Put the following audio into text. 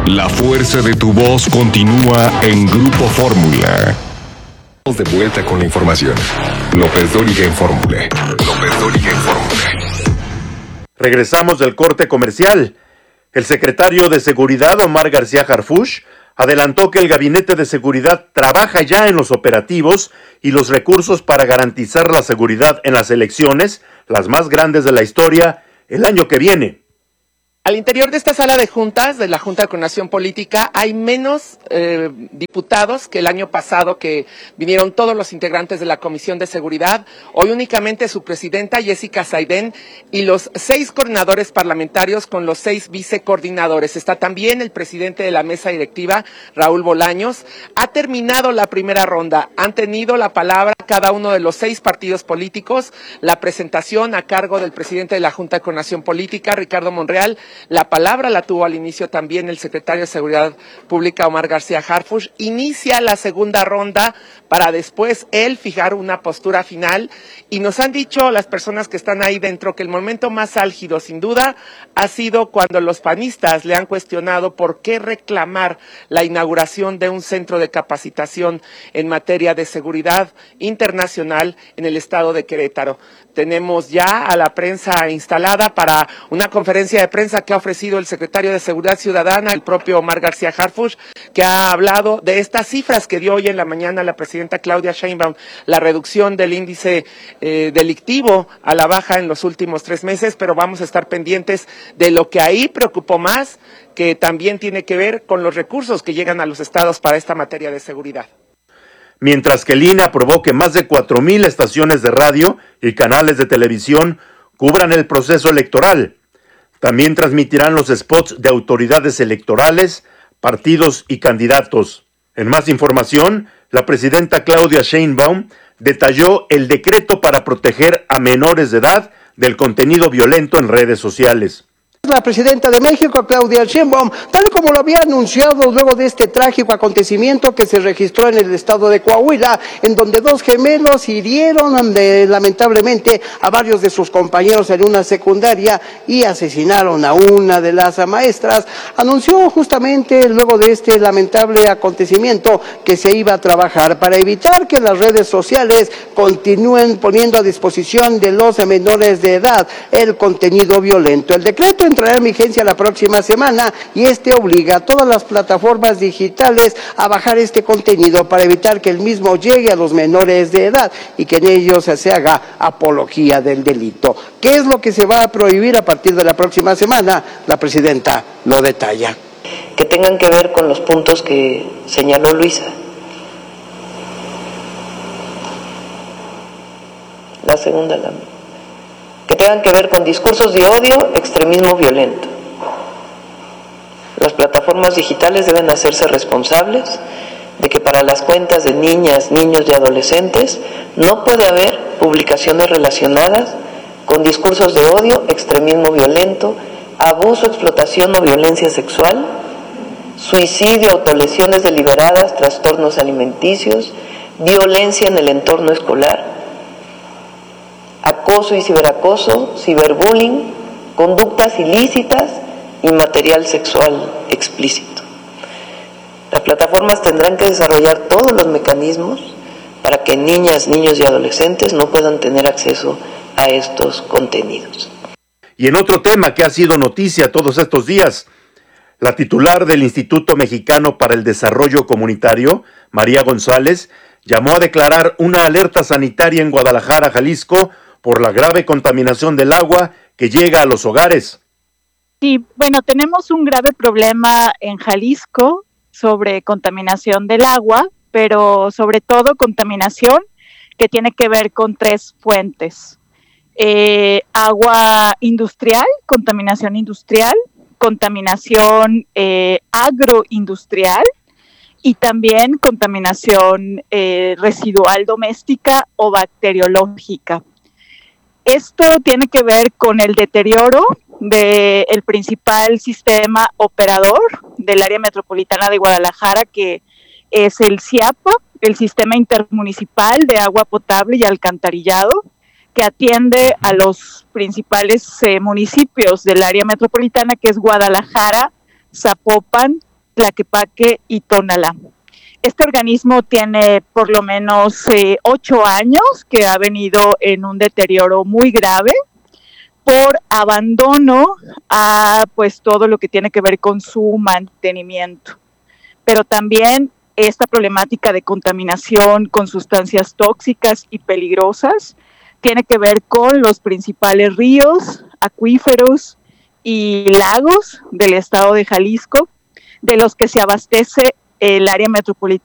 La fuerza de tu voz continúa en Grupo Fórmula. De vuelta con la información. López Dóriga en Fórmula. Regresamos del corte comercial. El secretario de Seguridad, Omar García Harfuch, adelantó que el Gabinete de Seguridad trabaja ya en los operativos y los recursos para garantizar la seguridad en las elecciones, las más grandes de la historia, el año que viene. Al interior de esta sala de juntas, de la Junta de Coordinación Política, hay menos diputados que el año pasado, que vinieron todos los integrantes de la Comisión de Seguridad. Hoy únicamente su presidenta, Jessica Saidén, y los 6 coordinadores parlamentarios con los 6 vicecoordinadores. Está también el presidente de la mesa directiva, Raúl Bolaños. Ha terminado la primera ronda. Han tenido la palabra cada uno de los 6 partidos políticos. La presentación a cargo del presidente de la Junta de Coordinación Política, Ricardo Monreal. La palabra la tuvo al inicio también el secretario de Seguridad Pública, Omar García Harfuch. Inicia la segunda ronda para después él fijar una postura final. Y nos han dicho las personas que están ahí dentro que el momento más álgido, sin duda, ha sido cuando los panistas le han cuestionado por qué reclamar la inauguración de un centro de capacitación en materia de seguridad internacional en el estado de Querétaro. Tenemos ya a la prensa instalada para una conferencia de prensa que ha ofrecido el secretario de Seguridad Ciudadana, el propio Omar García Harfuch, que ha hablado de estas cifras que dio hoy en la mañana la presidenta Claudia Sheinbaum, la reducción del índice delictivo a la baja en los últimos 3 meses, pero vamos a estar pendientes de lo que ahí preocupó más, que también tiene que ver con los recursos que llegan a los estados para esta materia de seguridad. Mientras que el INE aprobó que más de 4,000 estaciones de radio y canales de televisión cubran el proceso electoral. También transmitirán los spots de autoridades electorales, partidos y candidatos. En más información, la presidenta Claudia Sheinbaum detalló el decreto para proteger a menores de edad del contenido violento en redes sociales. La presidenta de México, Claudia Sheinbaum, tal como lo había anunciado luego de este trágico acontecimiento que se registró en el estado de Coahuila, en donde 2 gemelos hirieron lamentablemente a varios de sus compañeros en una secundaria y asesinaron a una de las maestras, anunció justamente luego de este lamentable acontecimiento que se iba a trabajar para evitar que las redes sociales continúen poniendo a disposición de los menores de edad el contenido violento. El decreto entrará en vigencia la próxima semana y este obliga a todas las plataformas digitales a bajar este contenido para evitar que el mismo llegue a los menores de edad y que en ellos se haga apología del delito. ¿Qué es lo que se va a prohibir a partir de la próxima semana? La presidenta lo detalla. Que tengan que ver con los puntos que señaló Luisa. La segunda lámina. Que tengan que ver con discursos de odio, extremismo violento. Las plataformas digitales deben hacerse responsables de que para las cuentas de niñas, niños y adolescentes no puede haber publicaciones relacionadas con discursos de odio, extremismo violento, abuso, explotación o violencia sexual, suicidio, autolesiones deliberadas, trastornos alimenticios, violencia en el entorno escolar, acoso y ciberacoso, ciberbullying, conductas ilícitas y material sexual explícito. Las plataformas tendrán que desarrollar todos los mecanismos para que niñas, niños y adolescentes no puedan tener acceso a estos contenidos. Y en otro tema que ha sido noticia todos estos días, la titular del Instituto Mexicano para el Desarrollo Comunitario, María González, llamó a declarar una alerta sanitaria en Guadalajara, Jalisco, por la grave contaminación del agua que llega a los hogares. Sí, bueno, tenemos un grave problema en Jalisco sobre contaminación del agua, pero sobre todo contaminación que tiene que ver con 3 fuentes. Agua industrial, contaminación agroindustrial y también contaminación residual doméstica o bacteriológica. Esto tiene que ver con el deterioro del principal sistema operador del área metropolitana de Guadalajara, que es el SIAPA, el Sistema Intermunicipal de Agua Potable y Alcantarillado, que atiende a los principales municipios del área metropolitana, que es Guadalajara, Zapopan, Tlaquepaque y Tonalá. Este organismo tiene por lo menos 8 años que ha venido en un deterioro muy grave por abandono a pues todo lo que tiene que ver con su mantenimiento. Pero también esta problemática de contaminación con sustancias tóxicas y peligrosas tiene que ver con los principales ríos, acuíferos y lagos del estado de Jalisco, de los que se abastece el área metropolitana